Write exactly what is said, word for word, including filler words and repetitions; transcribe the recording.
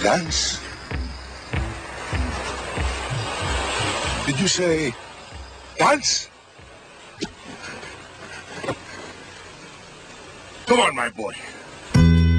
Dance? Did you say dance? Come on, my boy.